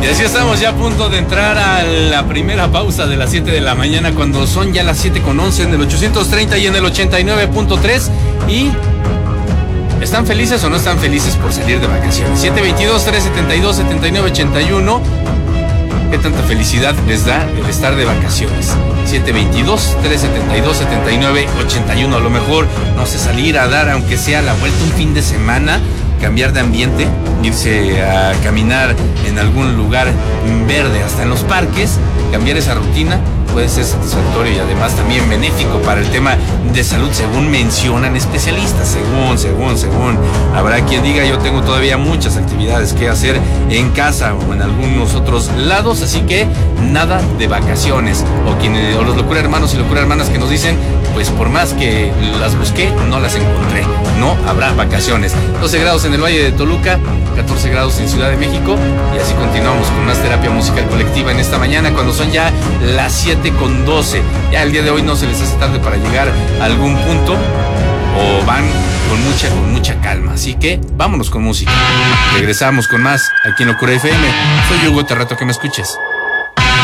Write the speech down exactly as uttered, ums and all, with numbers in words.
Y así estamos ya a punto de entrar a la primera pausa de las siete de la mañana, cuando son ya las siete con once en el ochocientos treinta y en el ochenta y nueve punto tres. Y ¿están felices o no están felices por salir de vacaciones? siete veintidós, trescientos setenta y dos, setenta y nueve ochenta y uno. ¿Qué tanta felicidad les da el estar de vacaciones? siete veintidós, trescientos setenta y dos, setenta y nueve ochenta y uno. A lo mejor, no sé, salir a dar, aunque sea la vuelta un fin de semana, cambiar de ambiente, irse a caminar en algún lugar verde, hasta en los parques, cambiar esa rutina puede ser satisfactorio y además también benéfico para el tema de salud, según mencionan especialistas. Según, según, según. Habrá quien diga, yo tengo todavía muchas actividades que hacer en casa o en algunos otros lados, así que nada de vacaciones. O, quienes, o los locura hermanos y locura hermanas que nos dicen, pues por más que las busqué, no las encontré. No habrá vacaciones. doce grados en el Valle de Toluca, catorce grados en Ciudad de México, y así continuamos con más terapia musical colectiva en esta mañana, cuando son ya las siete con doce. Ya el día de hoy no se les hace tarde para llegar a algún punto, o van con mucha, con mucha calma. Así que vámonos con música. Regresamos con más aquí en Locura F M. Soy Hugo, te reto que me escuches.